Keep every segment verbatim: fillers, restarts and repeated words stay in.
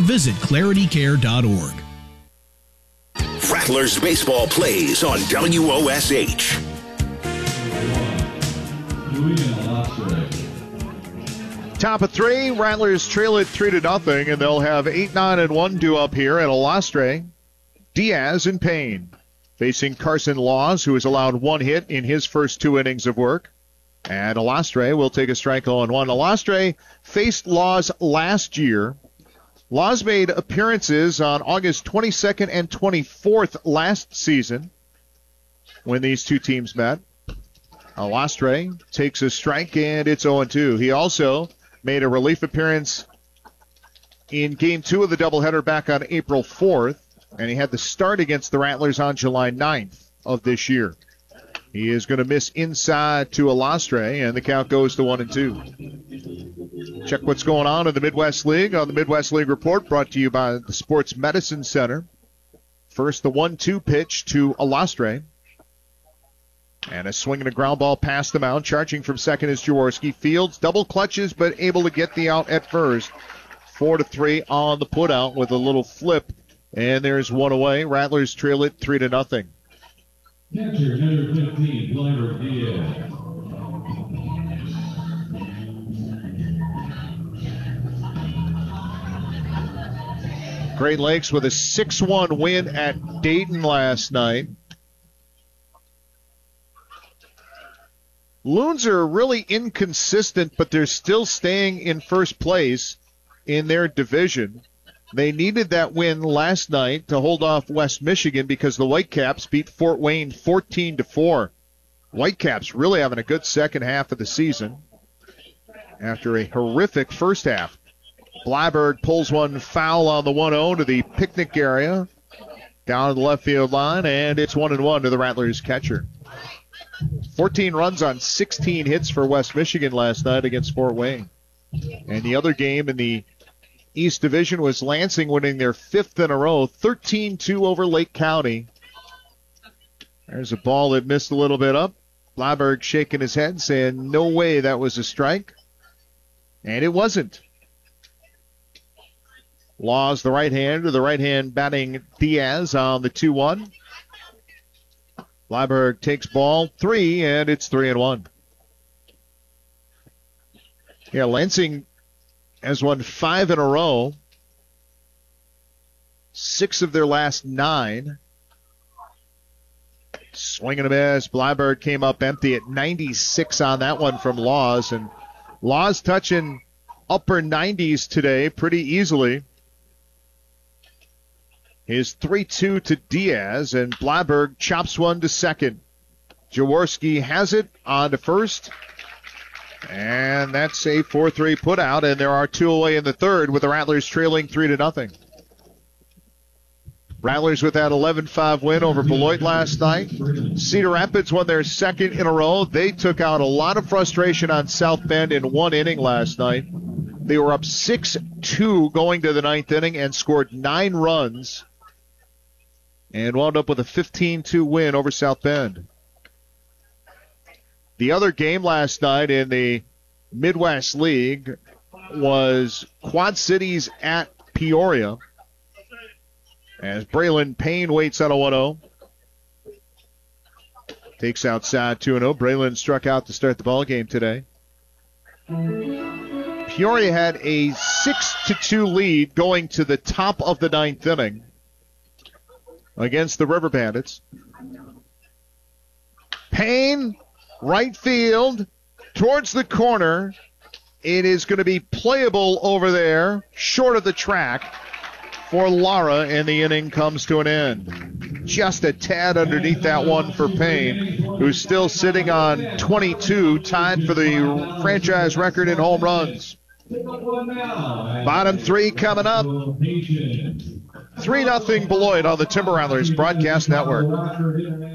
visit clarity care dot org. Rattlers baseball plays on W O S H. Top of three, Rattlers trail it three to nothing, and they'll have eight, nine, and one due up here at Alastre. Diaz and Payne facing Carson Laws, who has allowed one hit in his first two innings of work. And Alastre will take a strike oh and one. Alastre faced Laws last year. Laws made appearances on August twenty-second and twenty-fourth last season when these two teams met. Alastre takes a strike, and it's oh and two. He also made a relief appearance in Game two of the doubleheader back on April fourth, and he had the start against the Rattlers on July ninth of this year. He is going to miss inside to Alastre, and the count goes to one and two. Check what's going on in the Midwest League on the Midwest League Report, brought to you by the Sports Medicine Center. First, the one two pitch to Alastre. And a swing and a ground ball past the mound. Charging from second is Jaworski. Fields double clutches, but able to get the out at first. Four to three on the putout with a little flip. And there's one away. Rattlers trail it three to nothing. Catcher number fifteen, Blyberg Diaz. Great Lakes with a six one win at Dayton last night. Loons are really inconsistent, but they're still staying in first place in their division. They needed that win last night to hold off West Michigan because the Whitecaps beat Fort Wayne fourteen to four. Whitecaps really having a good second half of the season after a horrific first half. Blyberg pulls one foul on the one oh to the picnic area down the left field line, and it's one and one to the Rattlers catcher. fourteen runs on sixteen hits for West Michigan last night against Fort Wayne. And the other game in the East Division was Lansing winning their fifth in a row, thirteen two over Lake County. There's a ball that missed a little bit up. Blyberg shaking his head, saying no way that was a strike. And it wasn't. Laws the right hand to the right hand batting Diaz on the two one. Blyberg takes ball three, and it's three and one. Yeah, Lansing has won five in a row. Six of their last nine. Swing and a miss. Blyberg came up empty at ninety-six on that one from Laws. And Laws touching upper nineties today pretty easily. His three two to Diaz, and Blyberg chops one to second. Jaworski has it on to first. And that's a four three put out, and there are two away in the third with the Rattlers trailing three to nothing. Rattlers with that eleven five win over Beloit last night. Cedar Rapids won their second in a row. They took out a lot of frustration on South Bend in one inning last night. They were up six two going to the ninth inning and scored nine runs and wound up with a fifteen two win over South Bend. The other game last night in the Midwest League was Quad Cities at Peoria, as Braylon Payne waits on a one oh. Takes outside two and oh. Braylon struck out to start the ball game today. Peoria had a six to two lead going to the top of the ninth inning against the River Bandits. Payne, right field, towards the corner. It is going to be playable over there, short of the track for Lara, and the inning comes to an end. Just a tad underneath that one for Payne, who's still sitting on twenty-two, tied for the franchise record in home runs. Bottom three coming up. three nothing Beloit on the Timber Rattlers Broadcast Network.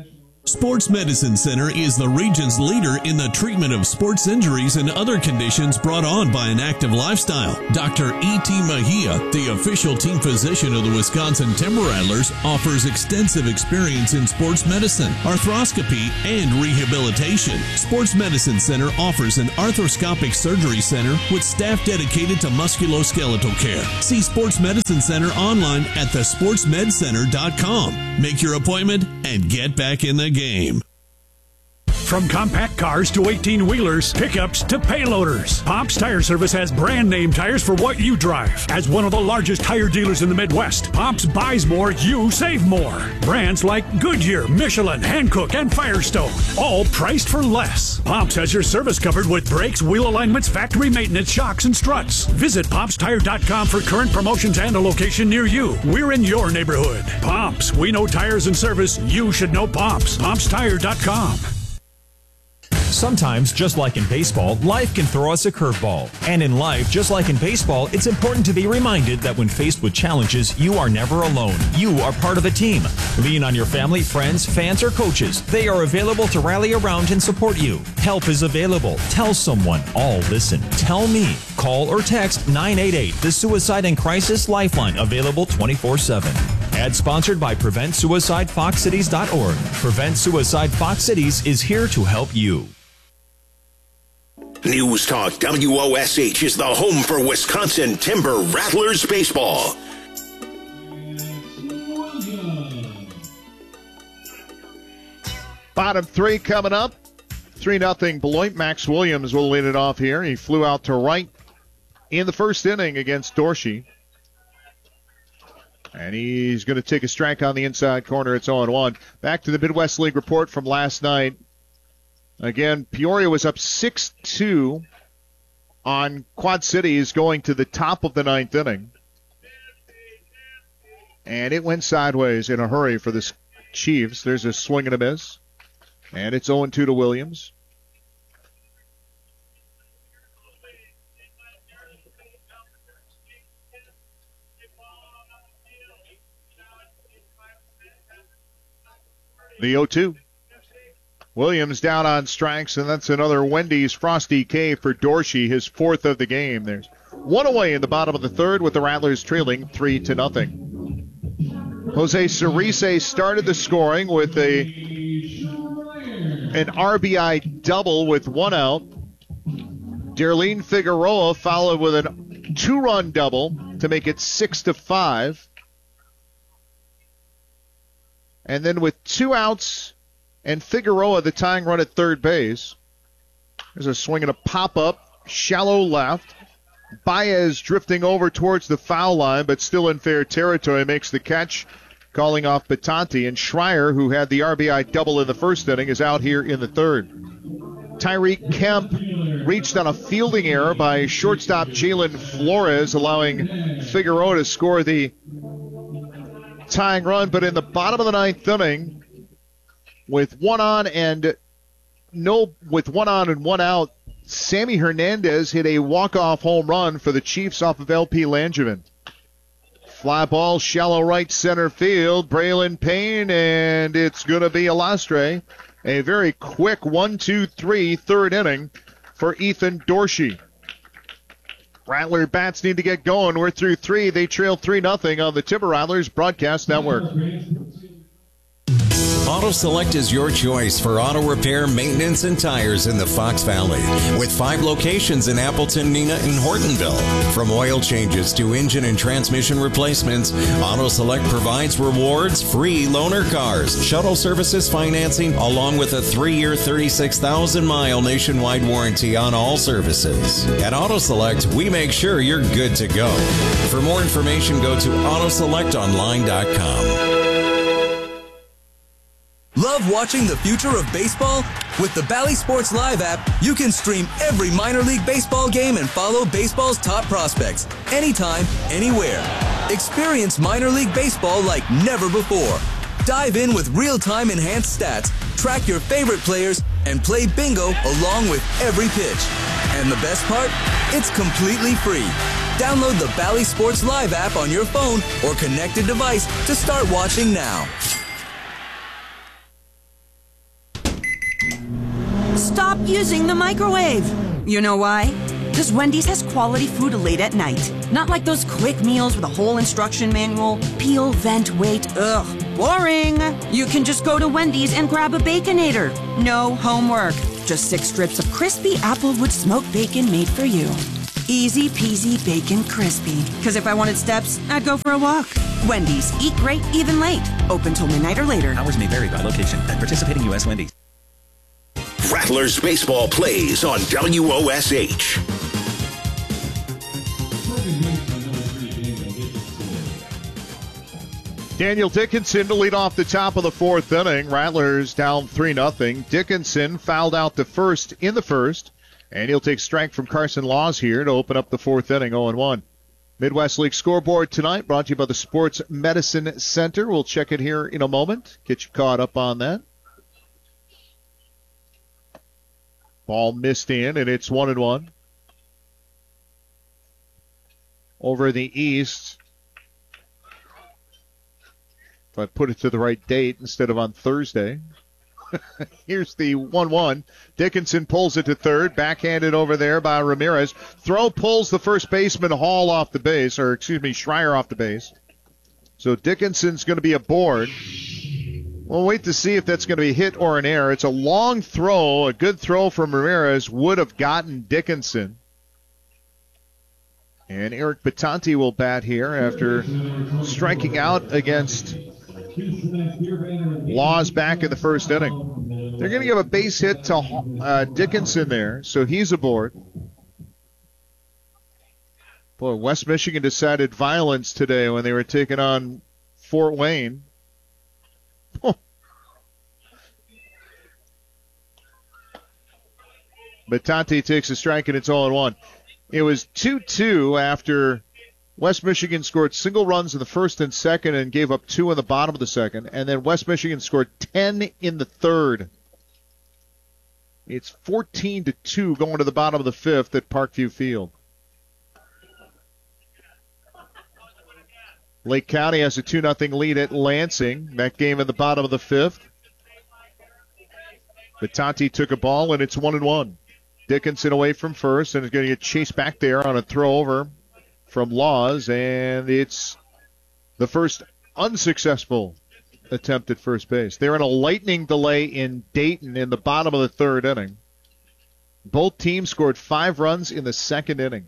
Sports Medicine Center is the region's leader in the treatment of sports injuries and other conditions brought on by an active lifestyle. Doctor E T. Mejia, the official team physician of the Wisconsin Timber Rattlers, offers extensive experience in sports medicine, arthroscopy, and rehabilitation. Sports Medicine Center offers an arthroscopic surgery center with staff dedicated to musculoskeletal care. See Sports Medicine Center online at the sports med center dot com. Make your appointment and get back in the game. From compact cars to eighteen-wheelers, pickups to payloaders, Pops Tire Service has brand name tires for what you drive. As one of the largest tire dealers in the Midwest, Pops buys more, you save more. Brands like Goodyear, Michelin, Hankook, and Firestone, all priced for less. Pops has your service covered with brakes, wheel alignments, factory maintenance, shocks, and struts. Visit pops tire dot com for current promotions and a location near you. We're in your neighborhood. Pops, we know tires and service. You should know Pops. pops tire dot com. Sometimes, just like in baseball, life can throw us a curveball. And in life, just like in baseball, it's important to be reminded that when faced with challenges, you are never alone. You are part of a team. Lean on your family, friends, fans, or coaches. They are available to rally around and support you. Help is available. Tell someone. All listen. Tell me. Call or text nine eight eight, the Suicide and Crisis Lifeline, available twenty-four seven. Ad sponsored by Prevent Suicide Fox Cities dot org. Prevent Suicide Fox Cities is here to help you. News Talk W O S H is the home for Wisconsin Timber Rattlers baseball. Bottom three coming up. three nothing Beloit. Max Williams will lead it off here. He flew out to right in the first inning against Dorsey. And he's going to take a strike on the inside corner. It's oh one. Back to the Midwest League report from last night. Again, Peoria was up six two on Quad Cities going to the top of the ninth inning. And it went sideways in a hurry for the Chiefs. There's a swing and a miss. And it's oh two to Williams. The oh two. Williams down on strikes, and that's another Wendy's Frosty K for Dorsey, his fourth of the game. There's one away in the bottom of the third with the Rattlers trailing three to nothing. Jose Cerise started the scoring with a an R B I double with one out. Darlene Figueroa followed with a two-run double to make it six to five. And then with two outs and Figueroa the tying run at third base, there's a swing and a pop-up, shallow left. Baez drifting over towards the foul line, but still in fair territory, makes the catch, calling off Batanti. And Schreier, who had the R B I double in the first inning, is out here in the third. Tyreek Kemp reached on a fielding error by shortstop Jalen Flores, allowing Figueroa to score the tying run. But in the bottom of the ninth inning, with one on and no, with one on and one out, Sammy Hernandez hit a walk-off home run for the Chiefs off of L P Langevin. Fly ball, shallow right center field, Braylon Payne, and it's going to be Alastre. A very quick one two three third inning for Ethan Dorsey. Rattler bats need to get going. We're through three. They trail three nothing on the Timber Rattlers Broadcast Network. Auto Select is your choice for auto repair, maintenance, and tires in the Fox Valley. With five locations in Appleton, Neenah, and Hortonville. From oil changes to engine and transmission replacements, Auto Select provides rewards, free loaner cars, shuttle services financing, along with a three-year, thirty-six thousand mile nationwide warranty on all services. At Auto Select, we make sure you're good to go. For more information, go to auto select online dot com. Love watching the future of baseball? With the Bally Sports Live app, you can stream every minor league baseball game and follow baseball's top prospects anytime, anywhere. Experience minor league baseball like never before. Dive in with real-time enhanced stats, track your favorite players, and play bingo along with every pitch. And the best part? It's completely free. Download the Bally Sports Live app on your phone or connected device to start watching now. Stop using the microwave. You know why? Because Wendy's has quality food late at night. Not like those quick meals with a whole instruction manual. Peel, vent, wait. Ugh, boring. You can just go to Wendy's and grab a Baconator. No homework. Just six strips of crispy Applewood smoked bacon made for you. Easy peasy bacon crispy. Because if I wanted steps, I'd go for a walk. Wendy's. Eat great, even late. Open till midnight or later. Hours may vary by location. At participating U S Wendy's. Rattlers baseball plays on W O S H. Daniel Dickinson to lead off the top of the fourth inning. Rattlers down three nothing. Dickinson fouled out the first in the first, and he'll take strike from Carson Laws here to open up the fourth inning, oh and one. Midwest League scoreboard tonight brought to you by the Sports Medicine Center. We'll check it here in a moment. Get you caught up on that. Ball missed in, and it's one and one. Over the east, if I put it to the right date instead of on Thursday. Here's the one one. Dickinson pulls it to third. Backhanded over there by Ramirez. Throw pulls the first baseman Hall off the base, or excuse me, Schreier off the base. So Dickinson's going to be aboard. We'll wait to see if that's going to be a hit or an error. It's a long throw. A good throw from Ramirez would have gotten Dickinson. And Eric Batanti will bat here after striking out against Laws back in the first inning. They're going to give a base hit to uh, Dickinson there, so he's aboard. Boy, West Michigan decided violence today when they were taking on Fort Wayne. Oh. Batanti takes a strike, and it's all in one. It was two two after West Michigan scored single runs in the first and second and gave up two in the bottom of the second. And then West Michigan scored ten in the third. It's fourteen to two going to the bottom of the fifth at Parkview Field. Lake County has a two nothing lead at Lansing. That game in the bottom of the fifth. Batanti took a ball, and it's one and one. Dickinson away from first and is going to get chased back there on a throw over from Laws, and it's the first unsuccessful attempt at first base. They're in a lightning delay in Dayton in the bottom of the third inning. Both teams scored five runs in the second inning.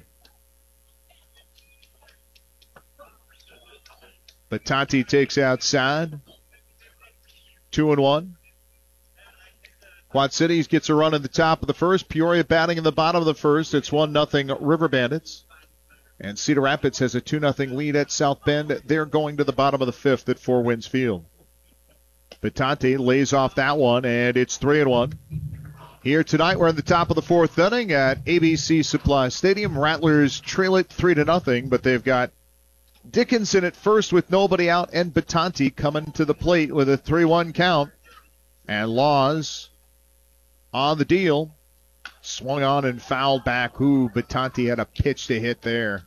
Batanti takes outside. Two and one. Quad Cities gets a run in the top of the first. Peoria batting in the bottom of the first. It's one nothing River Bandits. And Cedar Rapids has a two nothing lead at South Bend. They're going to the bottom of the fifth at Four Winds Field. Batanti lays off that one, and it's three and one. Here tonight, we're in the top of the fourth inning at A B C Supply Stadium. Rattlers trail it three to nothing, but they've got Dickinson at first with nobody out, and Batanti coming to the plate with a three one count. And Laws on the deal. Swung on and fouled back. Ooh, Batanti had a pitch to hit there.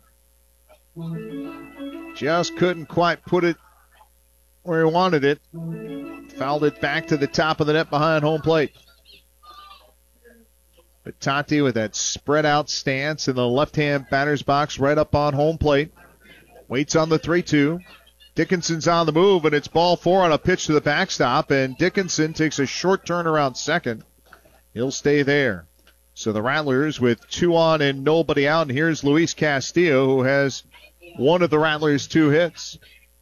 Just couldn't quite put it where he wanted it. Fouled it back to the top of the net behind home plate. Batanti with that spread out stance in the left-hand batter's box right up on home plate. Waits on the three two. Dickinson's on the move, and it's ball four on a pitch to the backstop, and Dickinson takes a short turnaround second. He'll stay there. So the Rattlers with two on and nobody out. And here's Luis Castillo, who has one of the Rattlers' two hits.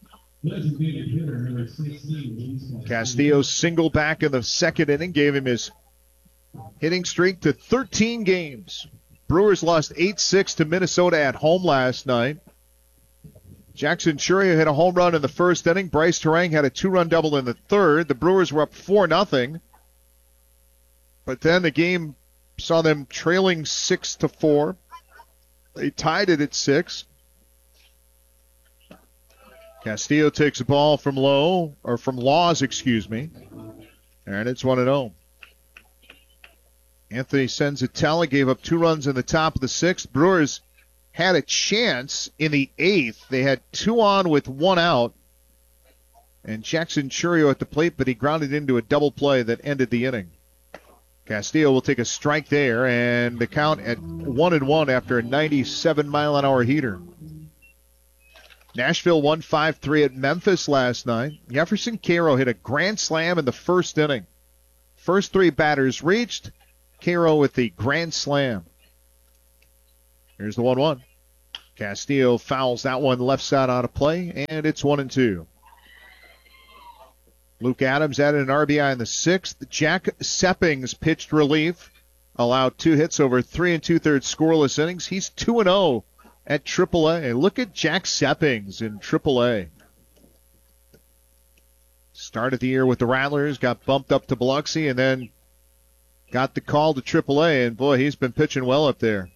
Castillo single back in the second inning, gave him his hitting streak to thirteen games. Brewers lost eight six to Minnesota at home last night. Jackson Churio hit a home run in the first inning. Bryce Terang had a two-run double in the third. The Brewers were up four nothing. But then the game saw them trailing six to four. They tied it at six. Castillo takes a ball from low, or from Laws, excuse me. And it's one and oh. Anthony Senzatella gave up two runs in the top of the sixth. Brewers had a chance in the eighth. They had two on with one out. And Jackson Churio at the plate, but he grounded into a double play that ended the inning. Castillo will take a strike there, and the count at one and one after a ninety-seven mile an hour heater. Nashville won five three at Memphis last night. Jefferson Cairo hit a grand slam in the first inning. First three batters reached. Cairo with the grand slam. Here's the one one. Castillo fouls that one left side out of play, and it's one and two. Luke Adams added an R B I in the sixth. Jack Seppings pitched relief, allowed two hits over three and two-thirds scoreless innings. He's two and oh at triple A. Look at Jack Seppings in triple A. Started the year with the Rattlers, got bumped up to Biloxi, and then got the call to triple A, and boy, he's been pitching well up there.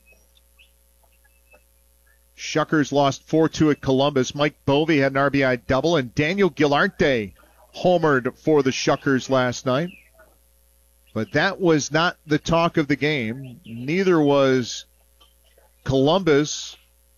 Shuckers lost four two at Columbus. Mike Bovey had an R B I double, and Daniel Gilarte homered for the Shuckers last night. But that was not the talk of the game. Neither was Columbus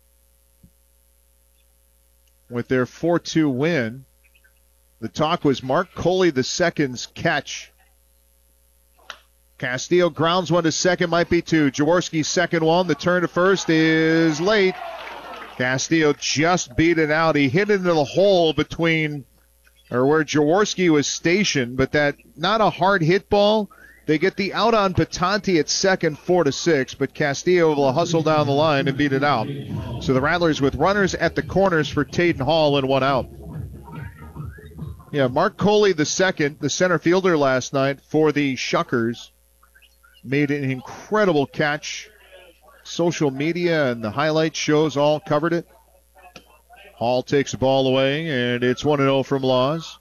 with their four two win. The talk was Mark Coley the second's catch. Castillo grounds one to second, might be two. Jaworski's second one. The turn to first is late. Castillo just beat it out. He hit into the hole between, or where Jaworski was stationed, but that not a hard hit ball. They get the out on Patanti at second, four to six, but Castillo will hustle down the line and beat it out. So the Rattlers with runners at the corners for Taden Hall and one out. Yeah, Mark Coley the second, the center fielder last night for the Shuckers, made an incredible catch. Social media and the highlight shows all covered it. Hall takes the ball away, and it's one and oh from Laws.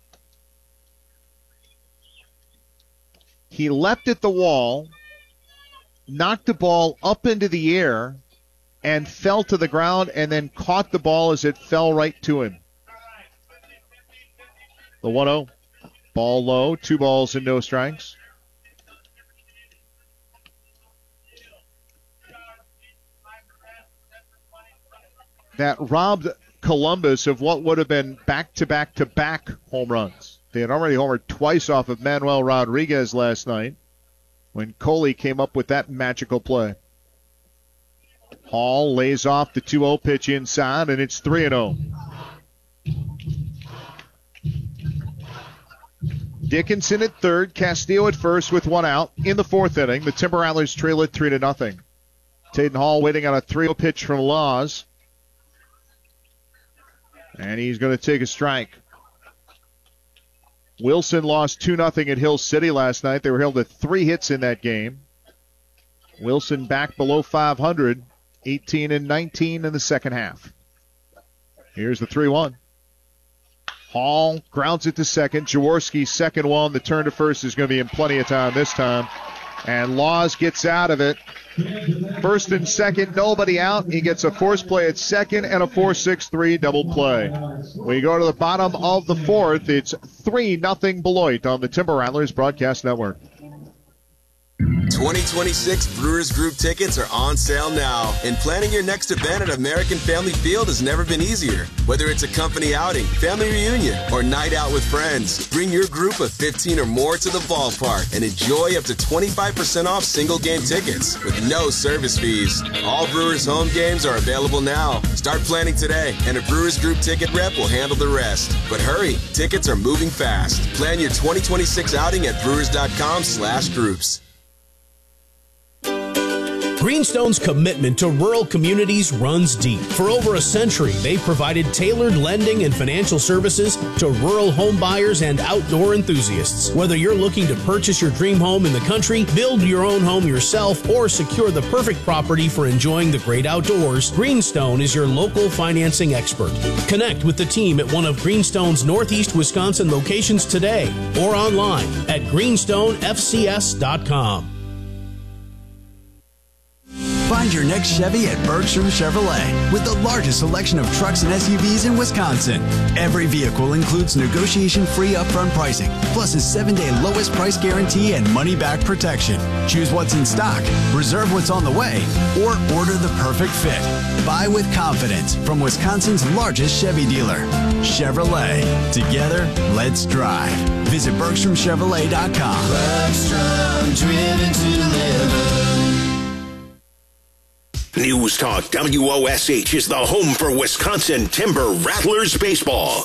He leapt at the wall, knocked the ball up into the air, and fell to the ground, and then caught the ball as it fell right to him. The one oh. Ball low, two balls and no strikes. That robbed Columbus of what would have been back-to-back-to-back home runs. They had already homered twice off of Manuel Rodriguez last night when Coley came up with that magical play. Hall lays off the two oh pitch inside, and it's three and oh. Dickinson at third, Castillo at first with one out in the fourth inning. The Timber Rattlers trail it three to nothing. Taden Hall waiting on a three oh pitch from Laws. And he's going to take a strike. Wilson lost two nothing at Hill City last night. They were held to three hits in that game. Wilson back below five hundred, eighteen and nineteen in the second half. Here's the three one. Hall grounds it to second. Jaworski's second one. The turn to first is going to be in plenty of time this time. And Laws gets out of it. First and second, nobody out. He gets a force play at second and a four six three double play. We go to the bottom of the fourth. It's three nothing Beloit on the Timber Rattlers Broadcast Network. twenty twenty-six Brewers Group tickets are on sale now, and planning your next event at American Family Field has never been easier. Whether it's a company outing, family reunion, or night out with friends, bring your group of fifteen or more to the ballpark and enjoy up to twenty-five percent off single game tickets with no service fees. All Brewers home games are available now. Start planning today, and a Brewers Group ticket rep will handle the rest. But hurry, tickets are moving fast. Plan your twenty twenty-six outing at brewers.com slash groups. Greenstone's commitment to rural communities runs deep. For over a century, they've provided tailored lending and financial services to rural home buyers and outdoor enthusiasts. Whether you're looking to purchase your dream home in the country, build your own home yourself, or secure the perfect property for enjoying the great outdoors, Greenstone is your local financing expert. Connect with the team at one of Greenstone's Northeast Wisconsin locations today or online at greenstone f c s dot com. Find your next Chevy at Bergstrom Chevrolet with the largest selection of trucks and S U Vs in Wisconsin. Every vehicle includes negotiation-free upfront pricing, plus a seven-day lowest price guarantee and money-back protection. Choose what's in stock, reserve what's on the way, or order the perfect fit. Buy with confidence from Wisconsin's largest Chevy dealer, Chevrolet. Together, let's drive. Visit Bergstrom Chevrolet dot com. Bergstrom, driven to deliver. News Talk W O S H is the home for Wisconsin Timber Rattlers baseball.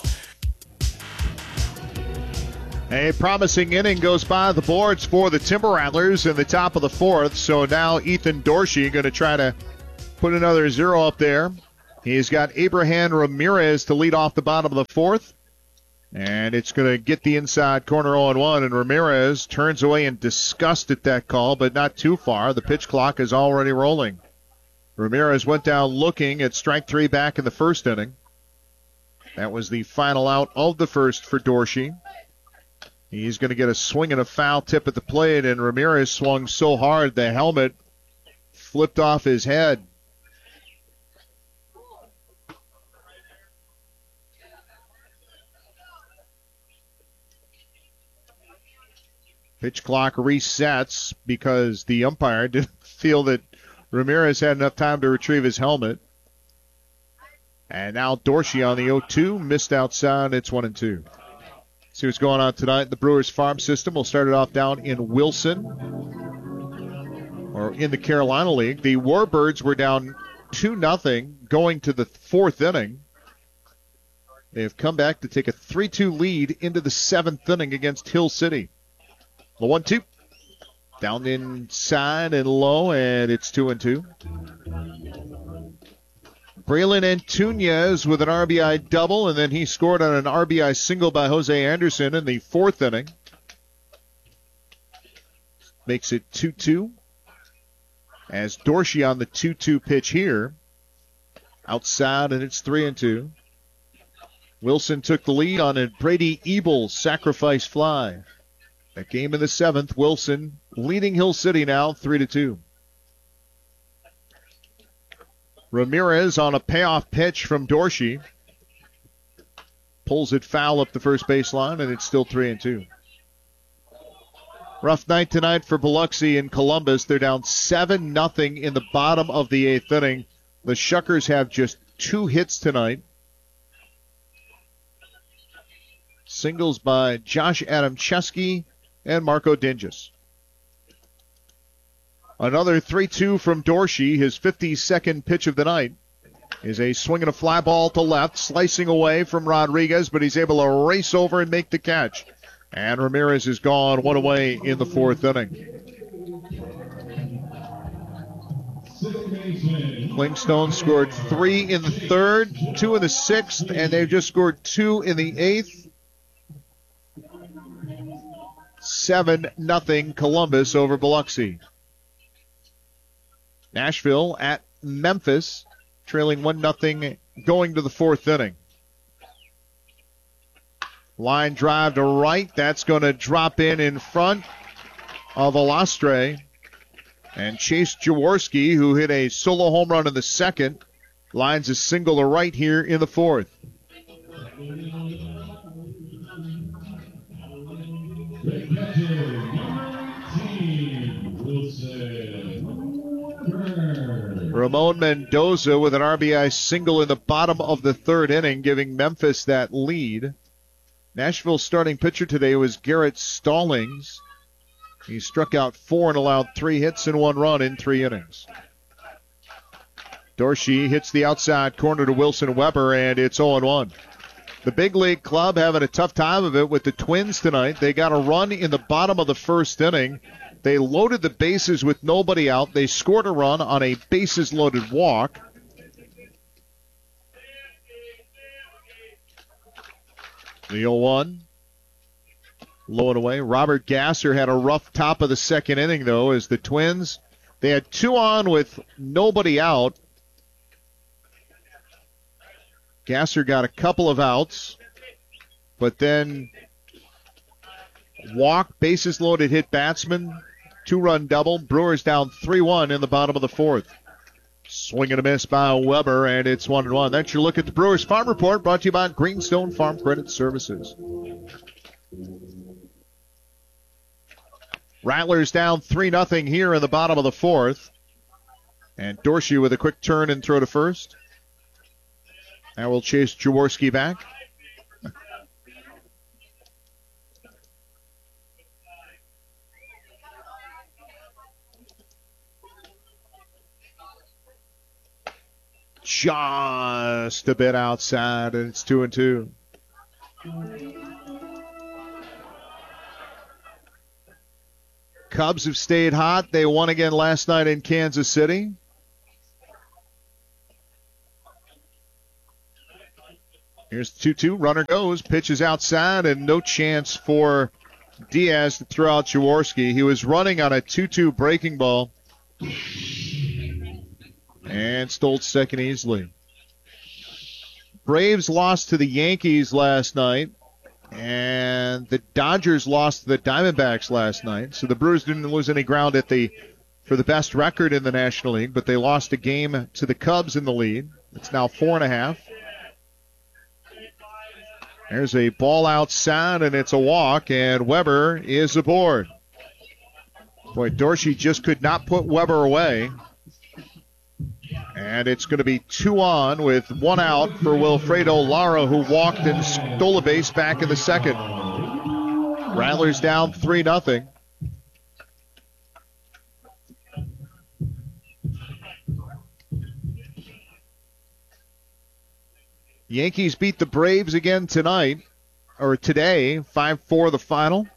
A promising inning goes by the boards for the Timber Rattlers in the top of the fourth. So now Ethan Dorsey going to try to put another zero up there. He's got Abraham Ramirez to lead off the bottom of the fourth. And it's going to get the inside corner oh and one. And Ramirez turns away in disgust at that call, but not too far. The pitch clock is already rolling. Ramirez went down looking at strike three back in the first inning. That was the final out of the first for Dorsey. He's going to get a swing and a foul tip at the plate, and Ramirez swung so hard the helmet flipped off his head. Pitch clock resets because the umpire didn't feel that Ramirez had enough time to retrieve his helmet. And now Dorsey on the oh two, missed outside. It's one and two. See what's going on tonight in the Brewers farm system. We'll start it off down in Wilson, or in the Carolina League. The Warbirds were down two nothing going to the fourth inning. They have come back to take a three two lead into the seventh inning against Hill City. The one two. Down inside and low, and it's two and two. Braylon Antunes with an R B I double, and then he scored on an R B I single by Jose Anderson in the fourth inning. Makes it two two. As Dorsey on the two two pitch here. Outside, and it's three and two. Wilson took the lead on a Brady Ebel sacrifice fly. That game in the seventh, Wilson leading Hill City now three to two. Ramirez on a payoff pitch from Dorsey. Pulls it foul up the first baseline, and it's still three and two. Rough night tonight for Biloxi and Columbus. They're down seven nothing in the bottom of the eighth inning. The Shuckers have just two hits tonight. Singles by Josh Adamczewski and Marco Dinges. Another three two from Dorsey. His fifty-second pitch of the night is a swing and a fly ball to left, slicing away from Rodriguez, but he's able to race over and make the catch. And Ramirez is gone one away in the fourth inning. Clingstone scored three in the third, two in the sixth, and they've just scored two in the eighth. seven nothing Columbus over Biloxi. Nashville at Memphis, trailing one nothing going to the fourth inning. Line drive to right. That's going to drop in in front of Alastre. And Chase Jaworski, who hit a solo home run in the second, lines a single to right here in the fourth. Ramon Mendoza with an R B I single in the bottom of the third inning, giving Memphis that lead. Nashville's starting pitcher today was Garrett Stallings. He struck out four and allowed three hits and one run in three innings. Dorsey hits the outside corner to Wilson Weber, and it's oh and one. The big league club having a tough time of it with the Twins tonight. They got a run in the bottom of the first inning. They loaded the bases with nobody out. They scored a run on a bases-loaded walk. The oh one. Low and away. Robert Gasser had a rough top of the second inning, though, as the Twins, they had two on with nobody out. Gasser got a couple of outs, but then walk, bases loaded, hit batsman, two-run double. Brewers down three one in the bottom of the fourth. Swing and a miss by Weber, and it's one and one. That's your look at the Brewers Farm Report, brought to you by Greenstone Farm Credit Services. Rattlers down three nothing here in the bottom of the fourth. And Dorsey with a quick turn and throw to first. Now we'll chase Jaworski back. Just a bit outside, and it's two and two. Cubs have stayed hot. They won again last night in Kansas City. Here's the two two. Runner goes. Pitches outside, and no chance for Diaz to throw out Jaworski. He was running on a two two breaking ball. And stole second easily. Braves lost to the Yankees last night. And the Dodgers lost to the Diamondbacks last night. So the Brewers didn't lose any ground at the for the best record in the National League, but they lost a game to the Cubs in the lead. It's now four and a half. There's a ball outside, and it's a walk, and Weber is aboard. Boy, Dorsey just could not put Weber away. And it's going to be two on with one out for Wilfredo Lara, who walked and stole a base back in the second. Rattlers down three nothing. Yankees beat the Braves again tonight, or today, five four the final.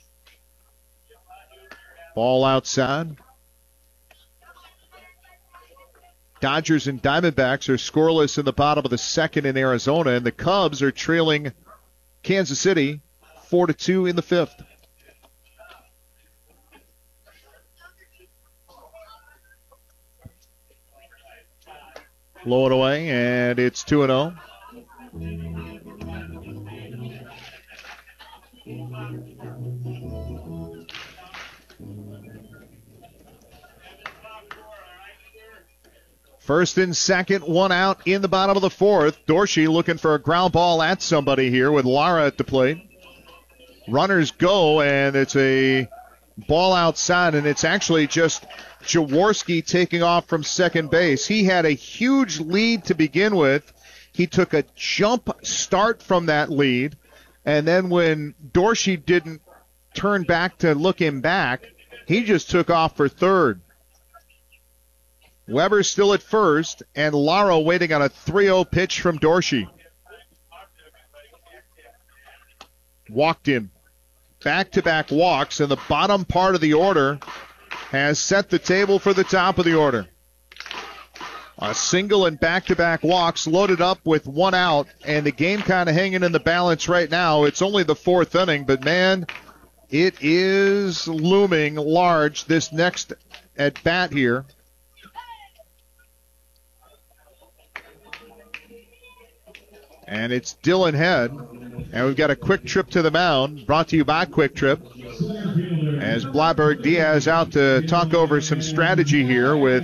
Ball outside. Dodgers and Diamondbacks are scoreless in the bottom of the second in Arizona, and the Cubs are trailing Kansas City four to two in the fifth. Low and away, and it's two and oh. First and second, one out in the bottom of the fourth. Dorsey looking for a ground ball at somebody here with Lara at the plate. Runners go, and it's a ball outside, and it's actually just Jaworski taking off from second base. He had a huge lead to begin with. He took a jump start from that lead, and then when Dorsey didn't turn back to look him back, he just took off for third. Weber still at first, and Lara waiting on a three oh pitch from Dorsey. Walked him. Back-to-back walks, and the bottom part of the order has set the table for the top of the order. A single and back-to-back walks loaded up with one out, and the game kind of hanging in the balance right now. It's only the fourth inning, but, man, it is looming large this next at-bat here. And it's Dylan Head. And we've got a quick trip to the mound, brought to you by Quick Trip. As Blyberg Diaz out to talk over some strategy here with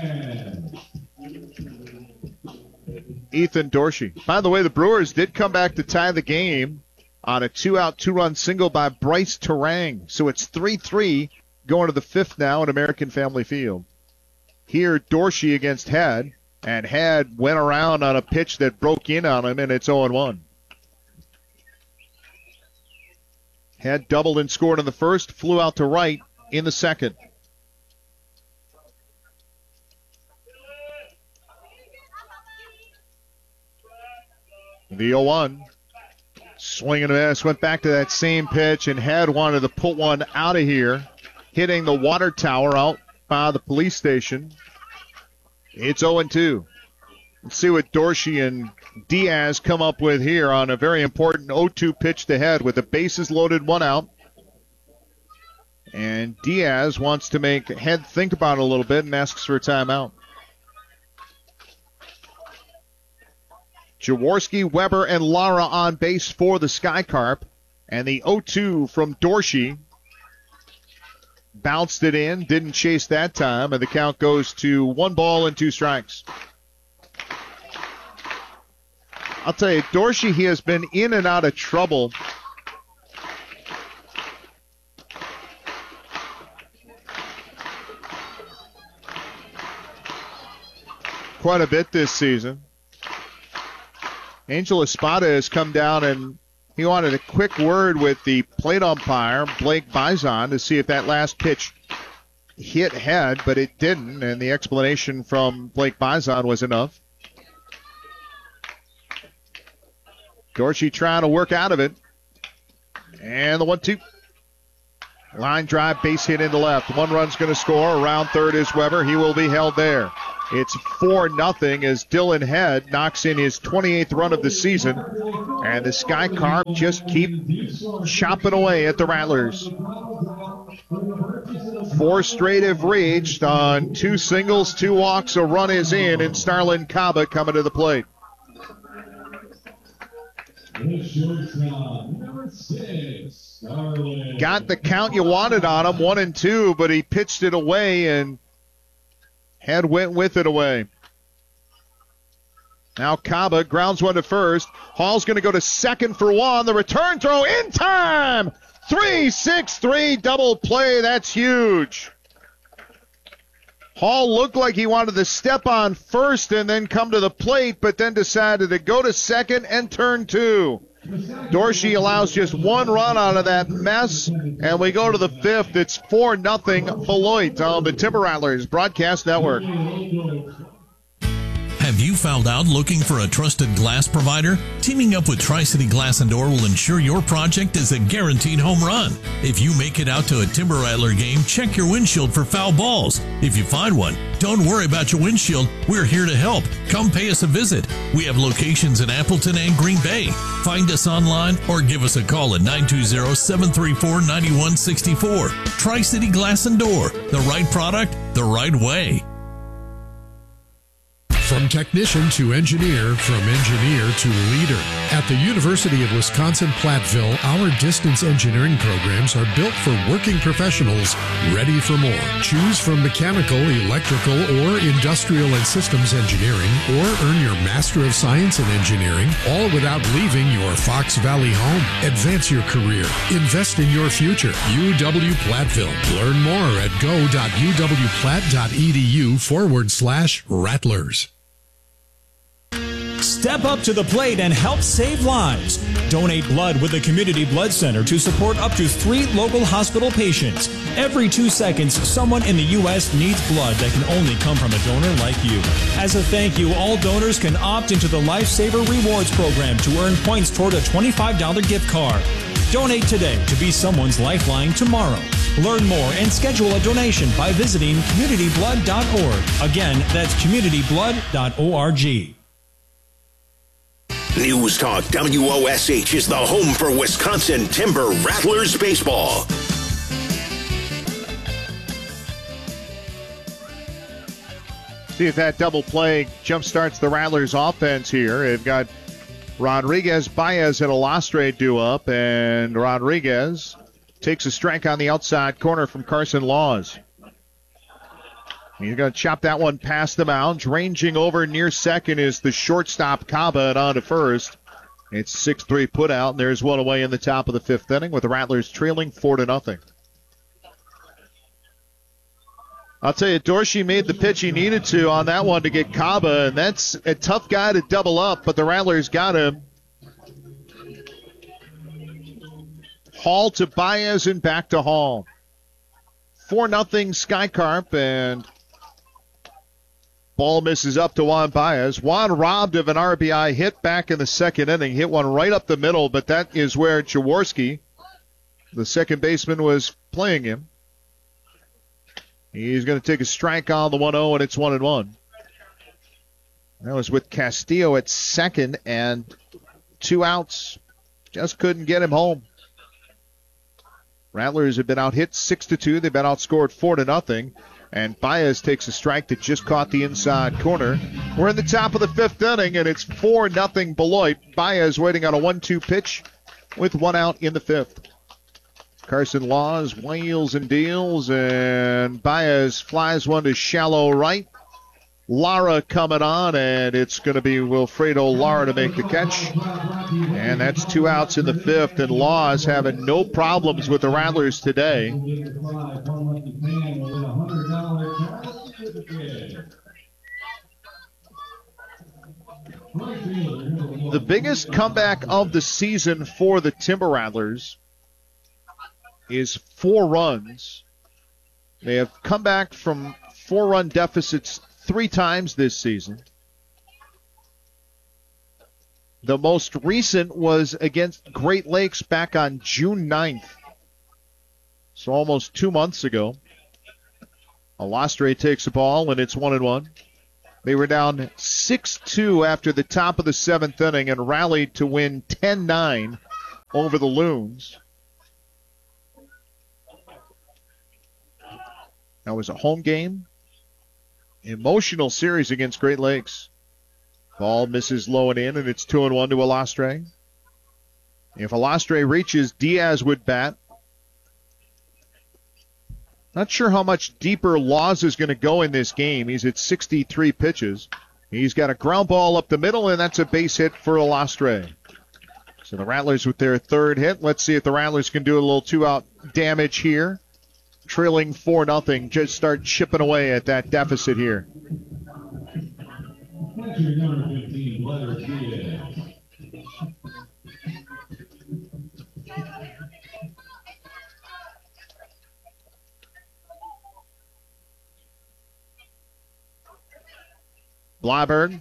Ethan Dorsey. By the way, the Brewers did come back to tie the game on a two-out, two-run single by Bryce Terang. So it's three three going to the fifth now at American Family Field. Here, Dorsey against Head. And Head went around on a pitch that broke in on him, and it's oh and one. Head doubled and scored in the first, flew out to right in the second. The oh one. Swing and a miss, went back to that same pitch, and Head wanted to put one out of here, hitting the water tower out by the police station. It's oh and two. Let's see what Dorsey and Diaz come up with here on a very important oh two pitch to Head with the bases loaded, one out. And Diaz wants to make Head think about it a little bit and asks for a timeout. Jaworski, Weber, and Lara on base for the Sky Carp. And the oh two from Dorsey bounced it in, didn't chase that time, and the count goes to one ball and two strikes. I'll tell you, Dorsey, he has been in and out of trouble quite a bit this season. Angel Espada has come down and he wanted a quick word with the plate umpire, Blake Bison, to see if that last pitch hit head, but it didn't, and the explanation from Blake Bison was enough. Dorsey trying to work out of it. And the one two. Line drive, base hit into left. One run's going to score. Around third is Weber. He will be held there. It's four nothing as Dylan Head knocks in his twenty-eighth run of the season. And the Sky Carp just keep chopping away at the Rattlers. Four straight have reached on two singles, two walks. A run is in, and Starlin Kaba coming to the plate. Got the count you wanted on him, one and two, but he pitched it away, and Head went with it away. Now Kaba grounds one to first. Hall's going to go to second for one. The return throw in time. three six three double play. That's huge. Hall looked like he wanted to step on first and then come to the plate, but then decided to go to second and turn two. Dorsey allows just one run out of that mess, and we go to the fifth. It's four nothing Beloit on the Timber Rattlers Broadcast Network. Have you found out looking for a trusted glass provider? Teaming up with Tri-City Glass and Door will ensure your project is a guaranteed home run. If you make it out to a Timber Rattler game, check your windshield for foul balls. If you find one, don't worry about your windshield. We're here to help. Come pay us a visit. We have locations in Appleton and Green Bay. Find us online or give us a call at nine two zero, seven three four, nine one six four. Tri-City Glass and Door. The right product, the right way. From technician to engineer, from engineer to leader. At the University of Wisconsin-Platteville, our distance engineering programs are built for working professionals ready for more. Choose from mechanical, electrical, or industrial and systems engineering, or earn your Master of Science in Engineering, all without leaving your Fox Valley home. Advance your career. Invest in your future. U W-Platteville. Learn more at go.uwplatt.edu forward slash Rattlers. Step up to the plate and help save lives. Donate blood with the Community Blood Center to support up to three local hospital patients. Every two seconds, someone in the U S needs blood that can only come from a donor like you. As a thank you, all donors can opt into the Lifesaver Rewards program to earn points toward a twenty-five dollars gift card. Donate today to be someone's lifeline tomorrow. Learn more and schedule a donation by visiting community blood dot org. Again, that's community blood dot org. News Talk W O S H is the home for Wisconsin Timber Rattlers baseball. See if that double play jumpstarts the Rattlers offense here. They've got Rodriguez, Baez, and Alastre due up, and Rodriguez takes a strike on the outside corner from Carson Laws. He's going to chop that one past the mound. Ranging over near second is the shortstop Kaba, and on to first. It's six three put out, and there's one away in the top of the fifth inning with the Rattlers trailing four to nothing. I'll tell you, Dorsey made the pitch he needed to on that one to get Kaba, and that's a tough guy to double up, but the Rattlers got him. Hall to Baez and back to Hall. four nothing Sky Carp, and ball misses up to Juan Baez. Juan robbed of an R B I hit back in the second inning. Hit one right up the middle, but that is where Jaworski, the second baseman, was playing him. He's going to take a strike on the one oh, and it's one and one. That was with Castillo at second, and two outs. Just couldn't get him home. Rattlers have been out hit six to two. They've been outscored four to nothing. And Baez takes a strike that just caught the inside corner. We're in the top of the fifth inning, and it's four nothing Beloit. Baez waiting on a one two pitch with one out in the fifth. Carson Laws wheels and deals, and Baez flies one to shallow right. Lara coming on, and it's going to be Wilfredo Lara to make the catch. And that's two outs in the fifth, and Laws having no problems with the Rattlers today. The biggest comeback of the season for the Timber Rattlers is four runs. They have come back from four-run deficits three times this season. The most recent was against Great Lakes back on June ninth. So almost two months ago. Alastre takes the ball, and it's one and one. They were down six two after the top of the seventh inning and rallied to win ten nine over the Loons. That was a home game. Emotional series against Great Lakes. Ball misses low and in, and it's two and one to Alastre. If Alastre reaches, Diaz would bat. Not sure how much deeper Laws is going to go in this game. He's at sixty-three pitches. He's got a ground ball up the middle, and that's a base hit for Alastre. So the Rattlers with their third hit. Let's see if the Rattlers can do a little two-out damage here. Trailing four nothing. Just start chipping away at that deficit here. Blyberg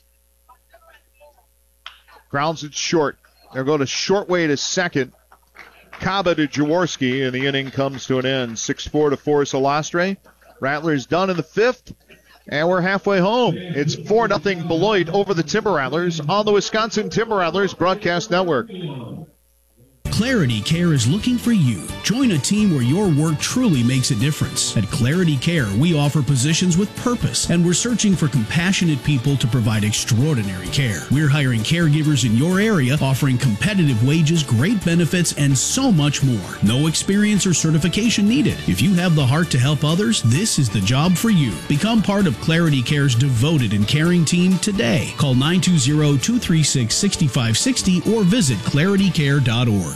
grounds it short. They'll go to short way to second. Kaba to Jaworski, and the inning comes to an end. six four to Forest Alastre. Rattlers done in the fifth, and we're halfway home. It's four nothing Beloit over the Timber Rattlers on the Wisconsin Timber Rattlers Broadcast Network. Clarity Care is looking for you. Join a team where your work truly makes a difference. At Clarity Care, we offer positions with purpose, and we're searching for compassionate people to provide extraordinary care. We're hiring caregivers in your area, offering competitive wages, great benefits, and so much more. No experience or certification needed. If you have the heart to help others, this is the job for you. Become part of Clarity Care's devoted and caring team today. Call nine two zero, two three six, six five six zero or visit clarity care dot org.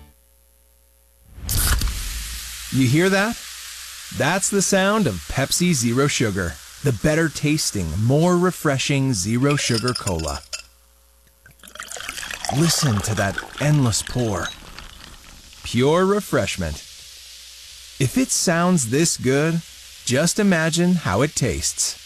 You hear that? That's the sound of Pepsi Zero Sugar, the better tasting, more refreshing Zero Sugar Cola. Listen to that endless pour. Pure refreshment. If it sounds this good, just imagine how it tastes.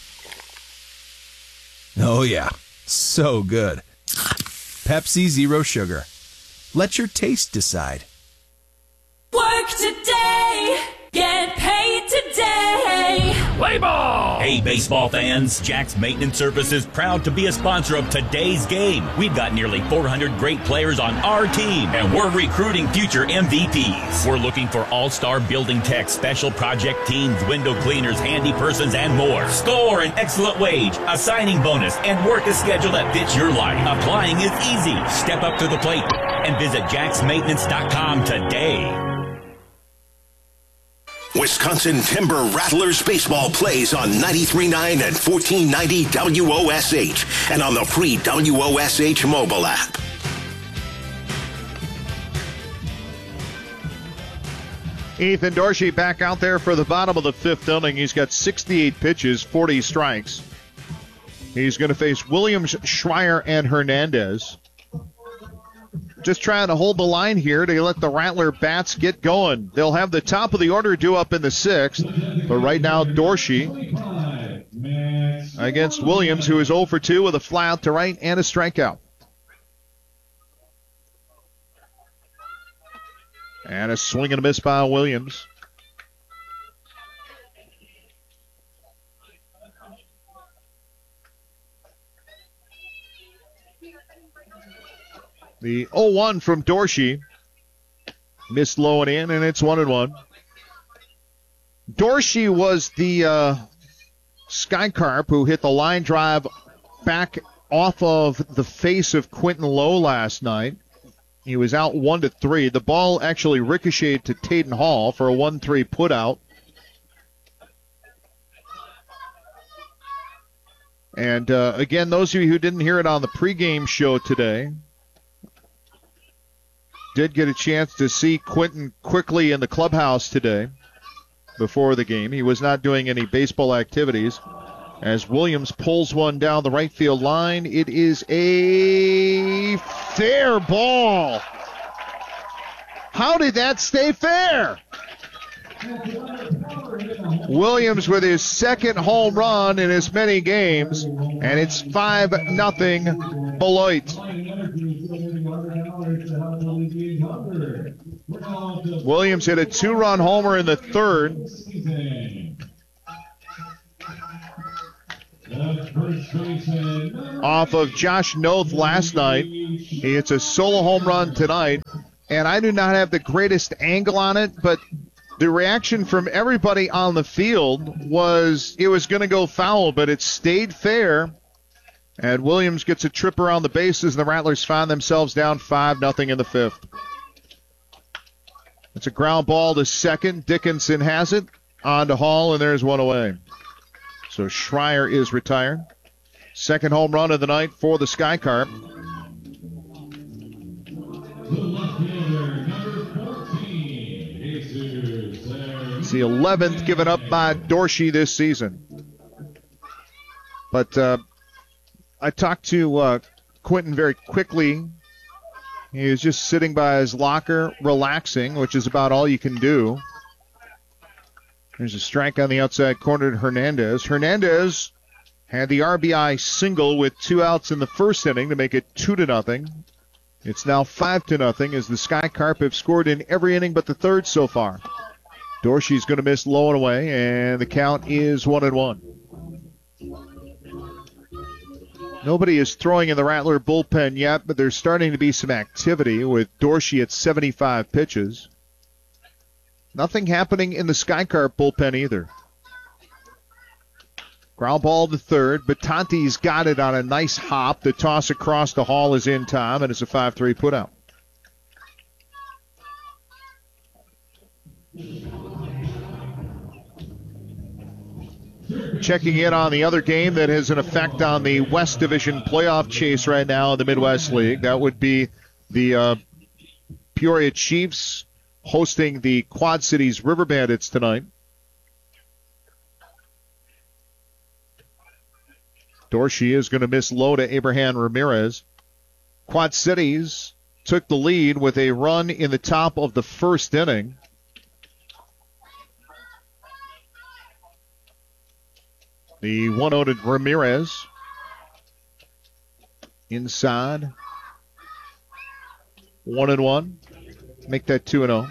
Oh yeah, so good. Pepsi Zero Sugar. Let your taste decide. Work today, get paid today. Play ball! Hey, baseball fans, Jack's Maintenance Service is proud to be a sponsor of today's game. We've got nearly four hundred great players on our team, and we're recruiting future M V Ps. We're looking for all-star building techs, special project teams, window cleaners, handy persons, and more. Score an excellent wage, a signing bonus, and work a schedule that fits your life. Applying is easy. Step up to the plate and visit jacks maintenance dot com today. Wisconsin Timber Rattlers baseball plays on ninety-three point nine and fourteen ninety W O S H and on the free W O S H mobile app. Ethan Dorsey back out there for the bottom of the fifth inning. He's got sixty-eight pitches, forty strikes. He's going to face Williams, Schreier, and Hernandez. Just trying to hold the line here to let the Rattler bats get going. They'll have the top of the order due up in the sixth. But right now, Dorsey against Williams, who is oh for two with a fly out to right and a strikeout. And a swing and a miss by Williams. The oh one from Dorsey. Missed low and in, and it's one and one. Dorsey was the uh, Sky Carp who hit the line drive back off of the face of Quentin Lowe last night. He was out one to three. The ball actually ricocheted to Taden Hall for a one three putout. And uh, again, those of you who didn't hear it on the pregame show today did get a chance to see Quentin Quickley in the clubhouse today before the game. He was not doing any baseball activities. As Williams pulls one down the right field line, it is a fair ball. How did that stay fair? Williams with his second home run in as many games, and it's five nothing Beloit. Williams hit a two-run homer in the third. Off of Josh Noth last night. It's a solo home run tonight, and I do not have the greatest angle on it, but the reaction from everybody on the field was it was going to go foul, but it stayed fair, and Williams gets a trip around the bases, and the Rattlers find themselves down five nothing in the fifth. It's a ground ball to second. Dickinson has it. On to Hall, and there's one away. So Schreier is retired. Second home run of the night for the Sky Carp. It's the eleventh given up by Dorsey this season. But uh, I talked to uh, Quentin very quickly. He was just sitting by his locker, relaxing, which is about all you can do. There's a strike on the outside corner to Hernandez. Hernandez had the R B I single with two outs in the first inning to make it two to nothing. It's now five to nothing as the Sky Carp have scored in every inning but the third so far. Dorsey's going to miss low and away, and the count is one and one. Nobody is throwing in the Rattler bullpen yet, but there's starting to be some activity with Dorsey at seventy-five pitches. Nothing happening in the Sky Carp bullpen either. Ground ball to third. Batante's got it on a nice hop. The toss across the Hall is in time, and it's a five three putout. Checking in on the other game that has an effect on the West Division playoff chase right now in the Midwest League. That would be the uh, Peoria Chiefs hosting the Quad Cities River Bandits tonight. Dorsey is going to miss low to Abraham Ramirez. Quad Cities took the lead with a run in the top of the first inning. The one oh to Ramirez. Inside. One and one. Make that two and oh.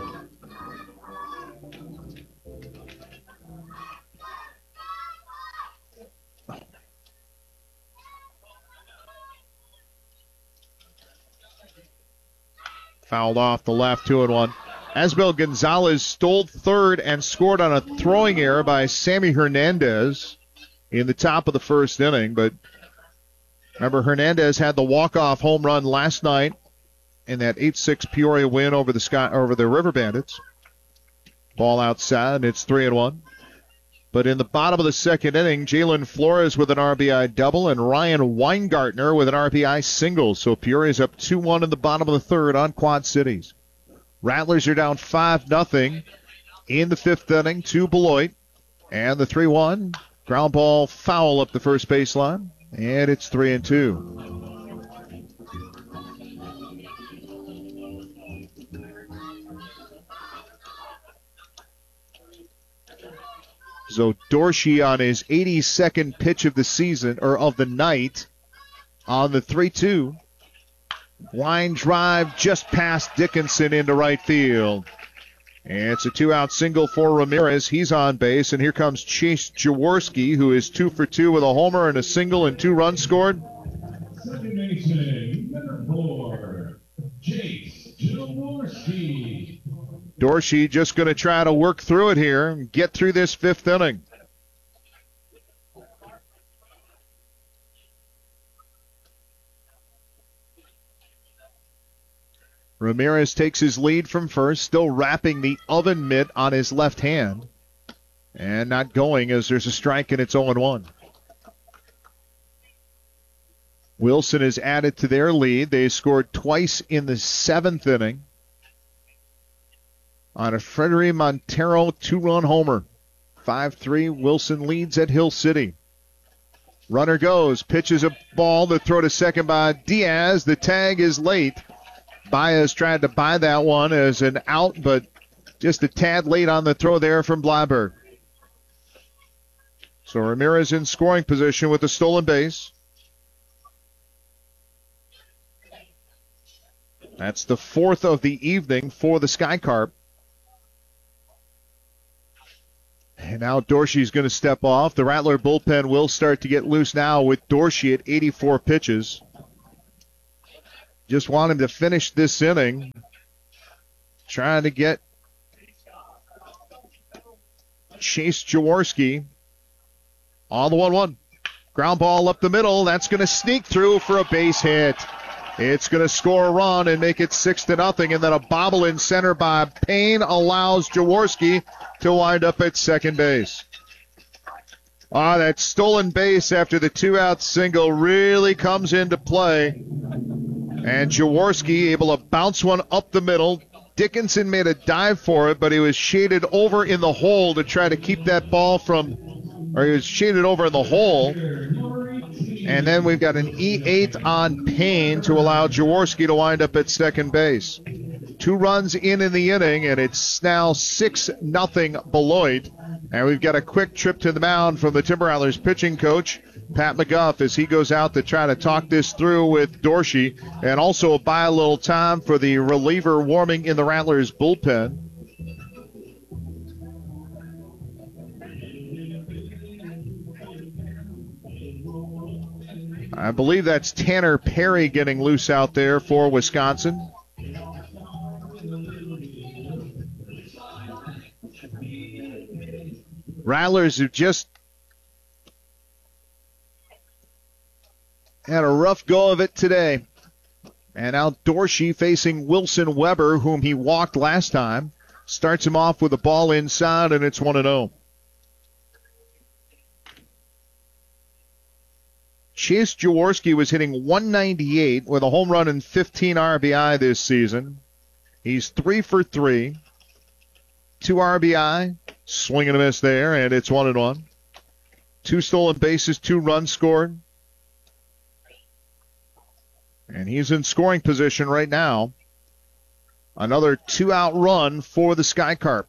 Fouled off the left, two and one. Asbel Gonzalez stole third and scored on a throwing error by Sammy Hernandez in the top of the first inning. But remember, Hernandez had the walk-off home run last night in that eight six Peoria win over the Sky, over the River Bandits. Ball outside, and it's three and one. But in the bottom of the second inning, Jalen Flores with an R B I double and Ryan Weingartner with an R B I single. So Peoria's up two one in the bottom of the third on Quad Cities. Rattlers are down five nothing in the fifth inning to Beloit. And the three one ground ball foul up the first baseline. And it's three and two. So Dorsey on his eighty-second pitch of the season, or of the night, on the three two. Line drive just past Dickinson into right field. And it's a two-out single for Ramirez. He's on base, and here comes Chase Jaworski, who is two for two with a homer and a single and two runs scored. Second baseman, number four, Chase Jaworski. Dorsey just going to try to work through it here and get through this fifth inning. Ramirez takes his lead from first, still wrapping the oven mitt on his left hand. And not going as there's a strike and it's oh and one. Wilson is added to their lead. They scored twice in the seventh inning on a Frederic Montero two-run homer. five three, Wilson leads at Hill City. Runner goes, pitches a ball to throw to second by Diaz. The tag is late. Baez tried to buy that one as an out, but just a tad late on the throw there from Bleiberg. So Ramirez in scoring position with a stolen base. That's the fourth of the evening for the Sky Carp. And now Dorsey's going to step off. The Rattler bullpen will start to get loose now with Dorsey at eighty-four pitches. Just want him to finish this inning. Trying to get Chase Jaworski on the one one. Ground ball up the middle. That's going to sneak through for a base hit. It's going to score a run and make it six to nothing, and then a bobble in center by Payne allows Jaworski to wind up at second base. Ah, that stolen base after the two-out single really comes into play, and Jaworski able to bounce one up the middle. Dickinson made a dive for it, but he was shaded over in the hole to try to keep that ball from, or he was shaded over in the hole. And then we've got an E eight on Payne to allow Jaworski to wind up at second base. Two runs in in the inning, and it's now six nothing Beloit. And we've got a quick trip to the mound from the Timber Rattlers pitching coach, Pat McGuff, as he goes out to try to talk this through with Dorsey, and also buy a little time for the reliever warming in the Rattlers bullpen. I believe that's Tanner Perry getting loose out there for Wisconsin. Rattlers have just had a rough go of it today. And now Dorsey facing Wilson Weber, whom he walked last time. Starts him off with a ball inside, and it's one and oh. Chase Jaworski was hitting one ninety-eight with a home run and fifteen R B I this season. He's three for three. Two R B I, swing and a miss there, and it's one and one. Two stolen bases, two runs scored. And he's in scoring position right now. Another two-out run for the Sky Carp.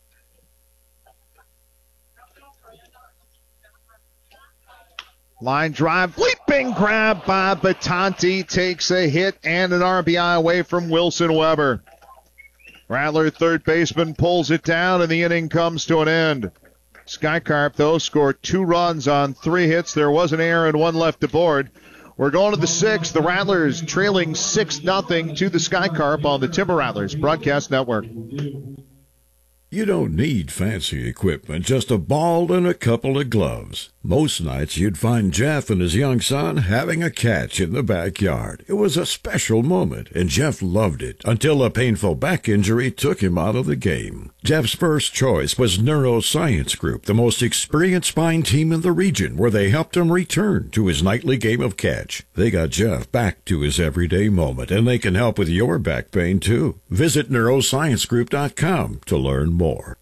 Line drive, leaping grab by Batanti, takes a hit and an R B I away from Wilson Weber. Rattler, third baseman, pulls it down, and the inning comes to an end. Sky Carp, though, scored two runs on three hits. There was an error and one left aboard. We're going to the sixth. The Rattlers trailing six nothing to the Sky Carp on the Timber Rattlers Broadcast Network. You don't need fancy equipment, just a ball and a couple of gloves. Most nights you'd find Jeff and his young son having a catch in the backyard. It was a special moment, and Jeff loved it until a painful back injury took him out of the game. Jeff's first choice was Neuroscience Group, the most experienced spine team in the region, where they helped him return to his nightly game of catch. They got Jeff back to his everyday moment, and they can help with your back pain, too. Visit neuroscience group dot com to learn more.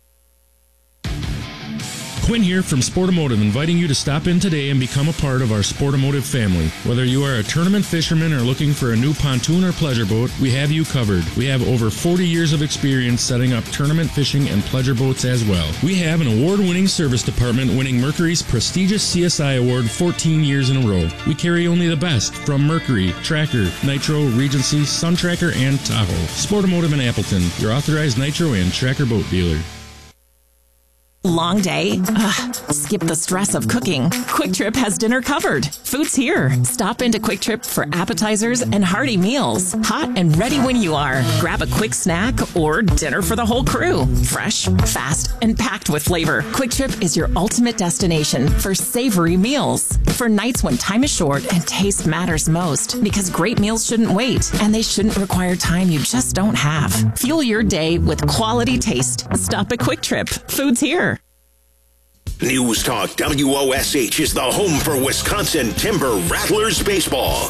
Quinn here from Sportomotive, inviting you to stop in today and become a part of our Sportomotive family. Whether you are a tournament fisherman or looking for a new pontoon or pleasure boat, we have you covered. We have over forty years of experience setting up tournament fishing and pleasure boats as well. We have an award-winning service department winning Mercury's prestigious C S I award fourteen years in a row. We carry only the best from Mercury, Tracker, Nitro, Regency, Sun Tracker, and Tahoe. Sportomotive in Appleton, your authorized Nitro and Tracker boat dealer. Long day? Ugh, skip the stress of cooking. Quick Trip has dinner covered. Food's here. Stop into Quick Trip for appetizers and hearty meals. Hot and ready when you are. Grab a quick snack or dinner for the whole crew. Fresh, fast, and packed with flavor. Quick Trip is your ultimate destination for savory meals. For nights when time is short and taste matters most. Because great meals shouldn't wait, and they shouldn't require time you just don't have. Fuel your day with quality taste. Stop at Quick Trip. Food's here. News Talk W O S H is the home for Wisconsin Timber Rattlers baseball.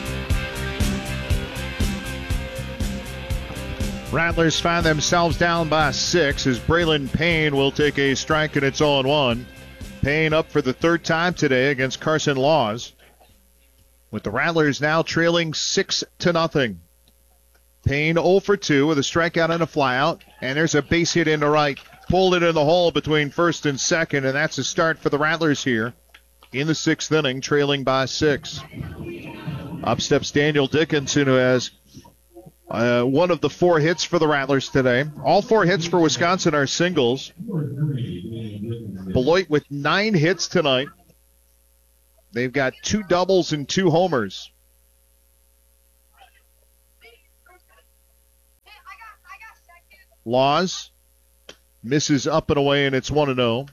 Rattlers find themselves down by six as Braylon Payne will take a strike and it's oh one. Payne up for the third time today against Carson Laws, with the Rattlers now trailing six to nothing. Payne oh for two with a strikeout and a flyout, and there's a base hit into right. Pulled it in the hole between first and second, and that's a start for the Rattlers here in the sixth inning, trailing by six. Up steps Daniel Dickinson, who has uh, one of the four hits for the Rattlers today. All four hits for Wisconsin are singles. Beloit with nine hits tonight. They've got two doubles and two homers. Laws misses up and away, and it's one and oh.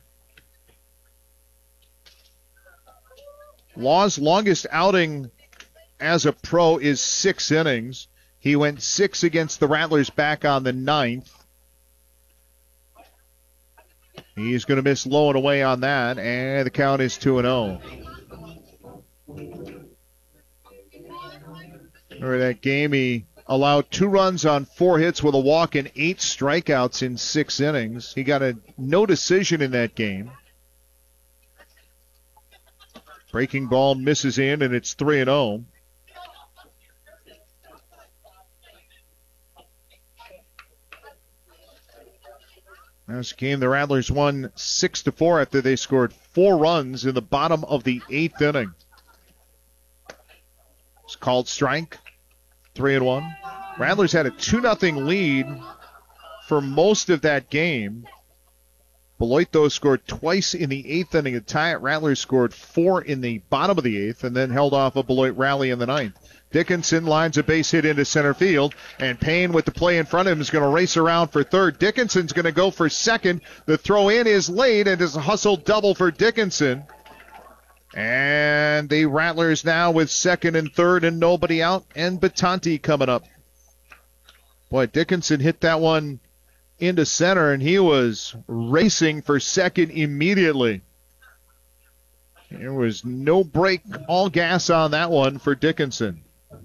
Law's longest outing as a pro is six innings. He went six against the Rattlers back on the ninth. He's going to miss low and away on that, and the count is two and oh. Remember that game, he allowed two runs on four hits with a walk and eight strikeouts in six innings. He got a no decision in that game. Breaking ball misses in, and it's three and oh. This game, the Rattlers won six to four after they scored four runs in the bottom of the eighth inning. It's called strike. Three and one. Rattlers had a two nothing lead for most of that game. Beloit, though, scored twice in the eighth inning to tie it. Rattlers scored four in the bottom of the eighth and then held off a Beloit rally in the ninth. Dickinson lines a base hit into center field, and Payne with the play in front of him is going to race around for third. Dickinson's going to go for second. The throw in is late, and it's a hustle double for Dickinson. And the Rattlers now with second and third and nobody out, and Batanti coming up. Boy, Dickinson hit that one into center, and he was racing for second immediately. There was no break, all gas on that one for Dickinson.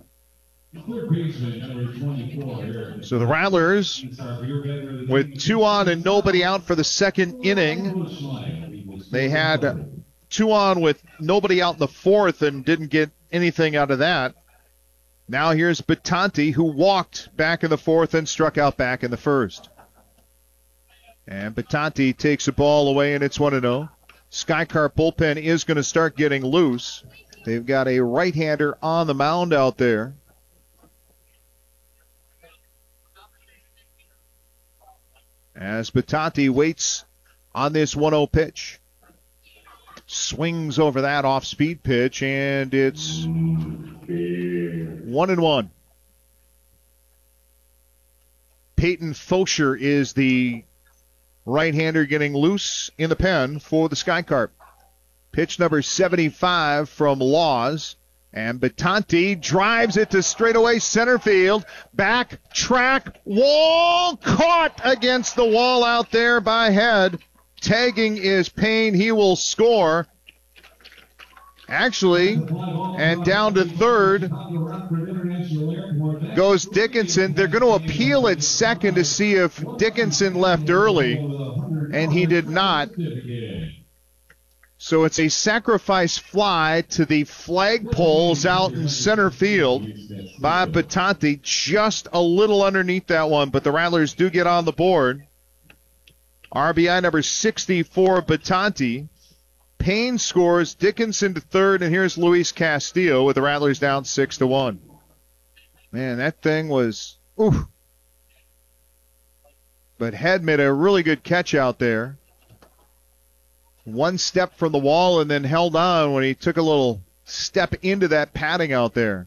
So the Rattlers, with two on and nobody out for the second inning, they had two on with nobody out in the fourth and didn't get anything out of that. Now here's Batanti, who walked back in the fourth and struck out back in the first. And Batanti takes the ball away, and it's one and oh. Skycarp bullpen is going to start getting loose. They've got a right-hander on the mound out there. As Batanti waits on this one oh pitch. Swings over that off-speed pitch, and it's one and one. Peyton Fosher is the right-hander getting loose in the pen for the Skycarp. Pitch number seventy-five from Laws. And Batanti drives it to straightaway center field. Back, track, wall, caught against the wall out there by Head. Tagging is Payne. He will score. Actually, and down to third goes Dickinson. They're going to appeal at second to see if Dickinson left early, and he did not. So it's a sacrifice fly to the flagpoles out in center field by Batanti, just a little underneath that one, but the Rattlers do get on the board. R B I number sixty-four, Batanti. Payne scores, Dickinson to third, and here's Luis Castillo with the Rattlers down six to one. Man, that thing was, ooh. But Head made a really good catch out there. one step from the wall and then held on when he took a little step into that padding out there.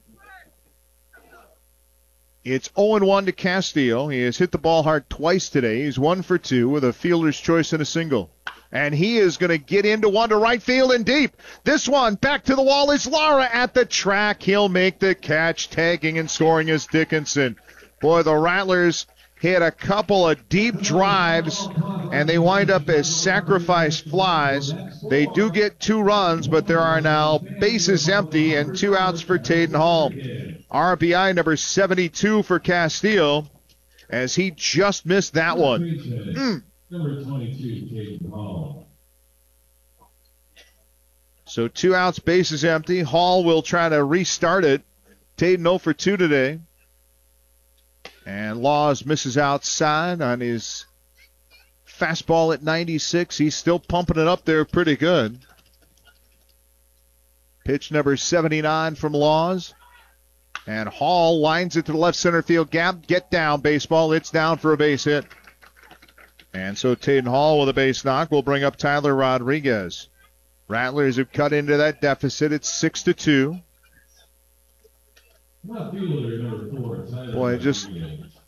It's oh and one to Castillo. He has hit the ball hard twice today. He's one for two with a fielder's choice and a single. And he is going to get into one to right field and deep. This one back to the wall is Lara at the track. He'll make the catch, tagging and scoring is Dickinson. Boy, the Rattlers hit a couple of deep drives, and they wind up as sacrifice flies. They do get two runs, but there are now bases empty and two outs for Taden Hall. R B I number seventy-two for Castillo, as he just missed that one. Mm. Number twenty-two, Taden Hall. So two outs, bases empty. Hall will try to restart it. Taden oh for two today. And Laws misses outside on his fastball at ninety-six. He's still pumping it up there pretty good. Pitch number seventy-nine from Laws. And Hall lines it to the left center field gap. Get down, baseball. It's down for a base hit. And so Taden Hall with a base knock will bring up Tyler Rodriguez. Rattlers have cut into that deficit. It's six to two. Boy, just